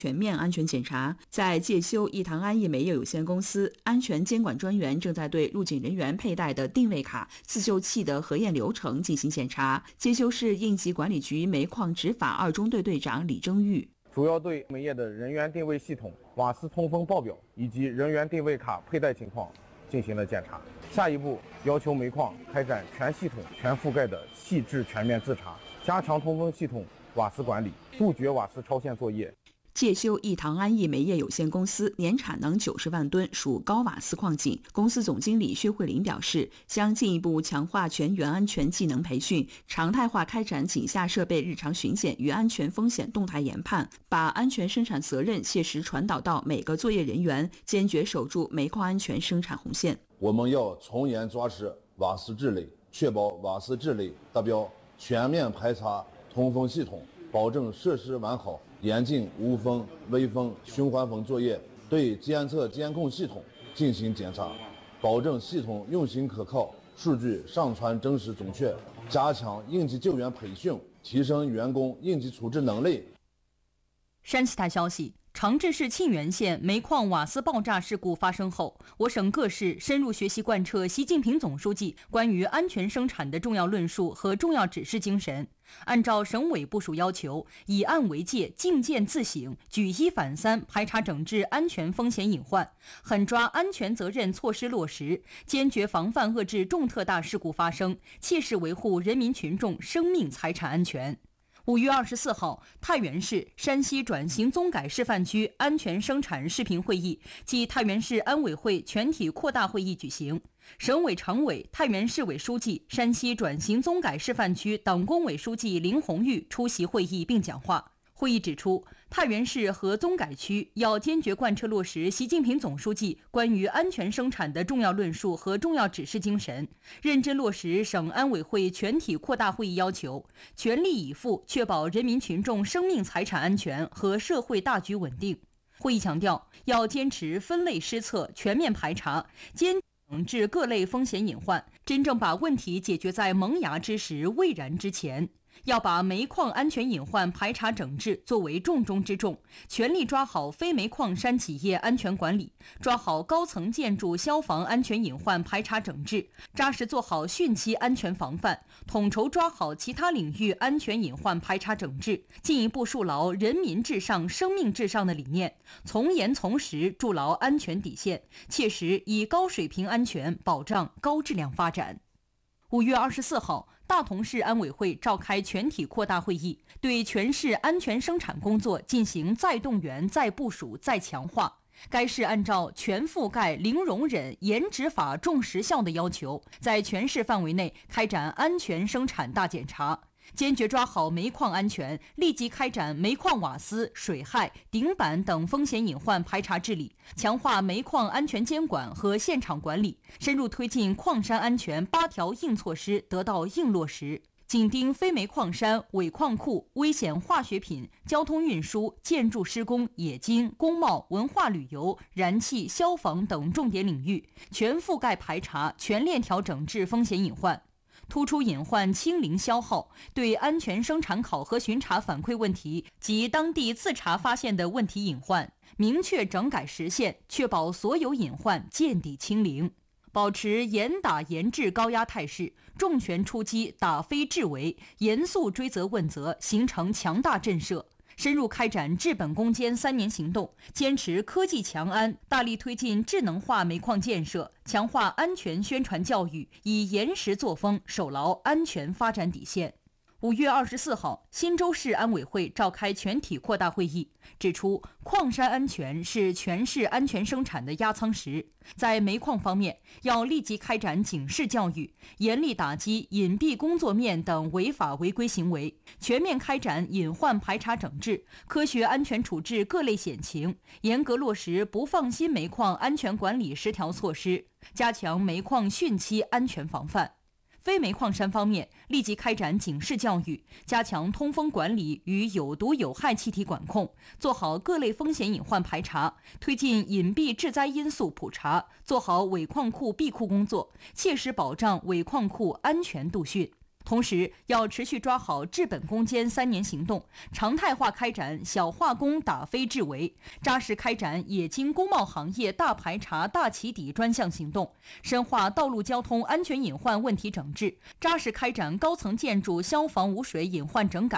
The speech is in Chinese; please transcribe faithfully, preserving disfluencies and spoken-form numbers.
全面安全检查。在介休益唐安逸煤业有限公司，安全监管专员正在对入境人员佩戴的定位卡、自救器的核验流程进行检查。介休市应急管理局煤矿执法二中队队长李征玉主要对煤业的人员定位系统、瓦斯通风报表以及人员定位卡佩戴情况进行了检查。下一步要求煤矿开展全系统全覆盖的细致全面自查，加强通风系统瓦斯管理，杜绝瓦斯超限作业。 介休益唐安逸煤业有限公司年产能九十万吨，属高瓦斯矿井。公司总经理薛慧玲表示，将进一步强化全员安全技能培训，常态化开展井下设备日常巡检与安全风险动态研判，把安全生产责任切实传导到每个作业人员，坚决守住煤矿安全生产红线。 我们要从严抓实瓦斯治理，确保瓦斯治理达标，全面排查通风系统，保证设施完好，严禁无风、微风、循环风作业，对监测监控系统进行检查，保证系统运行可靠，数据上传真实准确，加强应急救援培训，提升员工应急处置能力。 山西台消息，长治市沁源县煤矿瓦斯爆炸事故发生后，我省各市深入学习贯彻习近平总书记关于安全生产的重要论述和重要指示精神，按照省委部署要求，以案为戒，进谏自省，举一反三，排查整治安全风险隐患，狠抓安全责任措施落实，坚决防范遏制重特大事故发生，切实维护人民群众生命财产安全。五月二十四号，太原市山西转型综改示范区安全生产视频会议暨太原市安委会全体扩大会议举行。省委常委、太原市委书记、山西转型综改示范区党工委书记林红玉出席会议并讲话。会议指出，太原市和综改区要坚决贯彻落实习近平总书记关于安全生产的重要论述和重要指示精神，认真落实省安委会全体扩大会议要求，全力以赴确保人民群众生命财产安全和社会大局稳定。会议强调，要坚持分类施策、全面排查，坚整治各类风险隐患，真正把问题解决在萌芽之时、未然之前。要把煤矿安全隐患排查整治作为重中之重，全力抓好非煤矿山企业安全管理，抓好高层建筑消防安全隐患排查整治，扎实做好汛期安全防范，统筹抓好其他领域安全隐患排查整治，进一步树牢人民至上、生命至上的理念，从严从实筑牢安全底线，切实以高水平安全保障高质量发展。五月二十四号，大同市安委会召开全体扩大会议，对全市安全生产工作进行再动员、再部署、再强化。该市按照全覆盖、零容忍、严执法、重实效的要求，在全市范围内开展安全生产大检查，坚决抓好煤矿安全，立即开展煤矿瓦斯、水害、顶板等风险隐患排查治理，强化煤矿安全监管和现场管理，深入推进矿山安全八条硬措施得到硬落实。紧盯非煤矿山、伪矿库、危险化学品、交通运输、建筑施工、冶金、工贸、文化旅游、燃气、消防等重点领域，全覆盖排查、全链条整治风险隐患。突出隐患清零消耗，对安全生产考核巡查反馈问题及当地自查发现的问题隐患，明确整改实现，确保所有隐患见底清零。保持严打严治高压态势，重拳出击，打非治为，严肃追责问责，形成强大震慑。深入开展治本攻坚三年行动，坚持科技强安，大力推进智能化煤矿建设，强化安全宣传教育，以严实作风守牢安全发展底线。五月二十四号，忻州市安委会召开全体扩大会议，指出矿山安全是全市安全生产的压舱石。在煤矿方面，要立即开展警示教育，严厉打击隐蔽工作面等违法违规行为，全面开展隐患排查整治，科学安全处置各类险情，严格落实不放心煤矿安全管理十条措施，加强煤矿汛期安全防范。非煤矿山方面，立即开展警示教育，加强通风管理与有毒有害气体管控，做好各类风险隐患排查，推进隐蔽致灾因素普查，做好伪矿库闭库工作，切实保障伪矿库安全度汛。 同时，要持续抓好治本攻坚三年行动，常态化开展小化工打非治围，扎实开展冶金工贸行业大排查大起底专项行动，深化道路交通安全隐患问题整治，扎实开展高层建筑消防污水隐患整改。